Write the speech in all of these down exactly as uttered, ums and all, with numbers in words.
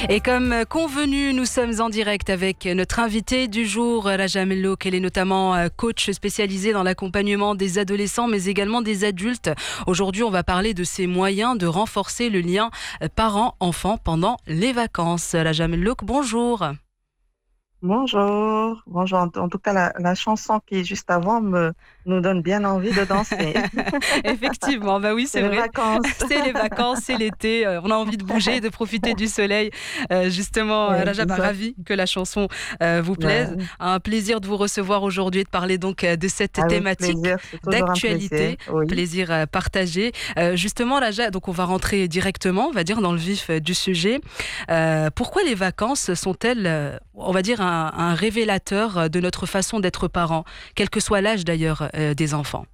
Et comme convenu, nous sommes en direct avec notre invitée du jour, Raja Mellouk. Elle est notamment coach spécialisée dans l'accompagnement des adolescents, mais également des adultes. Aujourd'hui, on va parler de ces moyens de renforcer le lien parent-enfant pendant les vacances. Raja Mellouk, bonjour. Bonjour, bonjour. En en tout cas, la, la chanson qui est juste avant me, nous donne bien envie de danser. Effectivement, bah oui, C'est c'est les vrai. vacances. C'est les vacances, c'est l'été. euh, On a envie de bouger, de profiter du soleil. Euh, justement, Ouais, Raja, bah, exact. ravi que la chanson euh, vous plaise. Ouais. Un plaisir de vous recevoir aujourd'hui et de parler donc euh, de cette Avec thématique plaisir, c'est toujours un plaisir. d'actualité. Oui. Plaisir euh, partagé. Euh, justement, Raja, donc on va rentrer directement, on va dire, dans le vif euh, du sujet. Euh, pourquoi les vacances sont-elles, euh, on va dire, un, un révélateur de notre façon d'être parents, quel que soit l'âge d'ailleurs euh, des enfants?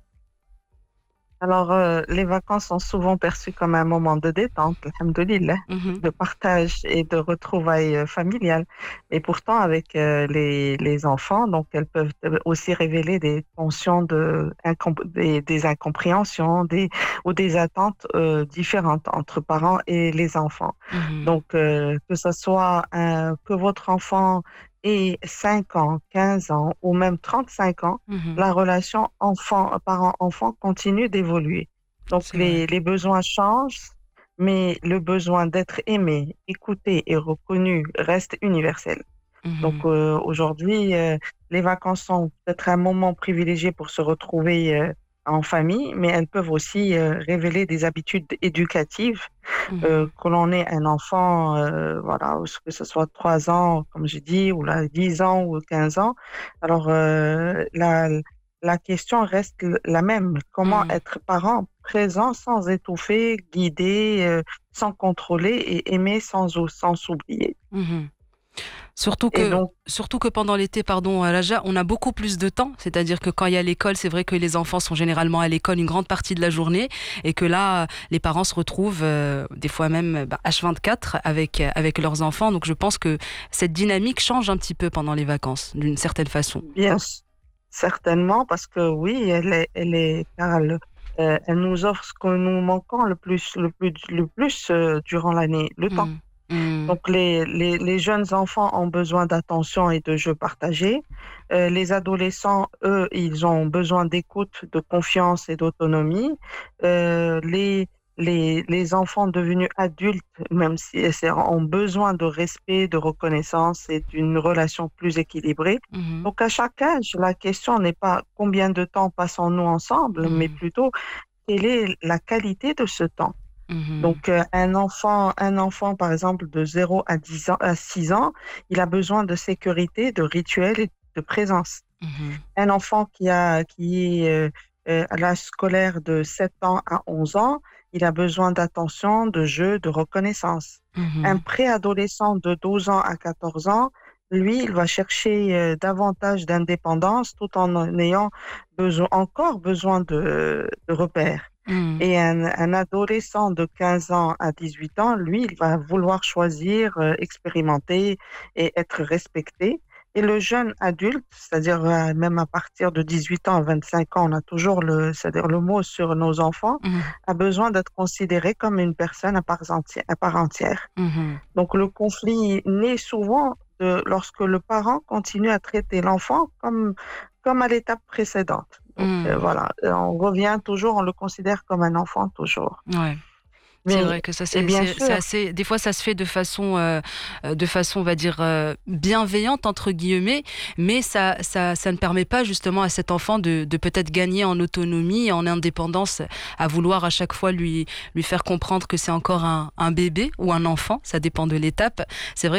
Alors, euh, les vacances sont souvent perçues comme un moment de détente, alhamdoulilah, Mhm. de partage et de retrouvailles euh, familiales. Et pourtant, avec euh, les, les enfants, donc elles peuvent euh, aussi révéler des tensions, de, incom- des, des incompréhensions des, ou des attentes euh, différentes entre parents et les enfants. Mhm. Donc, euh, que ce soit un- que votre enfant ait cinq ans, quinze ans ou même trente-cinq ans, Mhm. la relation enfant, parent-enfant continue d'évoluer. Donc, C'est vrai. les, les besoins changent, mais le besoin d'être aimé, écouté et reconnu reste universel. Donc, Mhm. euh, aujourd'hui, euh, les vacances sont peut-être un moment privilégié pour se retrouver euh, en famille, mais elles peuvent aussi euh, révéler des habitudes éducatives. Euh, Mhm. que l'on ait un enfant, euh, voilà, ou que ce soit trois ans, comme j'ai dit, ou là, dix ans ou quinze ans. Alors, euh, la, la question reste l- la même. Comment Mhm. être parent présent sans étouffer, guider, euh, sans contrôler et aimer sans, ou- sans s'oublier. Mhm. Surtout Et que, donc, surtout que pendant l'été, pardon, à Raja, on a beaucoup plus de temps. C'est-à-dire que quand il y a l'école, c'est vrai que les enfants sont généralement à l'école une grande partie de la journée et que là, les parents se retrouvent euh, des fois même bah, H vingt-quatre avec, avec leurs enfants. Donc je pense que cette dynamique change un petit peu pendant les vacances, d'une certaine façon. bien s- certainement, parce que oui, elle est, elle est, car elle, euh, elle nous offre ce que nous manquons le plus, le plus, le plus euh, durant l'année, le temps. Mhm. Mhm. Donc, les, les, les jeunes enfants ont besoin d'attention et de jeux partagés. Euh, les adolescents, eux, ils ont besoin d'écoute, de confiance et d'autonomie. Euh, les, les, les enfants devenus adultes, même si c'est- ont besoin de respect, de reconnaissance et d'une relation plus équilibrée. Mhm. Donc, à chaque âge, la question n'est pas combien de temps passons-nous ensemble, mais Mhm. plutôt quelle est la qualité de ce temps. Mhm. Donc, euh, un enfant, un enfant, par exemple, de zéro à dix ans, à six ans, il a besoin de sécurité, de rituels et de présence. Mhm. Un enfant qui a, qui est euh, euh, à l'âge scolaire de sept ans à onze ans, il a besoin d'attention, de jeu, de reconnaissance. Un Mhm. préadolescent de douze ans à quatorze ans, lui, il va chercher euh, davantage d'indépendance tout en ayant besoin, encore besoin de, de repères. Mhm. Et un, un adolescent de quinze ans à dix-huit ans, lui, il va vouloir choisir, euh, expérimenter et être respecté. Et le jeune adulte, c'est-à-dire euh, même à partir de dix-huit ans à vingt-cinq ans, on a toujours le, c'est-à-dire le mot sur nos enfants, Mhm. a besoin d'être considéré comme une personne à part entière. À part entière. Mhm. Donc le conflit naît souvent de, lorsque le parent continue à traiter l'enfant comme, comme à l'étape précédente. Donc euh, Mhm. voilà, Euh, on revient toujours, on le considère comme un enfant toujours. Ouais. C'est Mais, vrai que ça, et c'est, bien c'est, c'est sûr, assez. Des fois, ça se fait de façon, euh, euh, de façon, on va dire, euh, bienveillante entre guillemets, mais ça, ça, ça ne permet pas justement à cet enfant de, de peut-être gagner en autonomie, en indépendance, à vouloir à chaque fois lui, lui faire comprendre que c'est encore un, un bébé ou un enfant. Ça dépend de l'étape. C'est vrai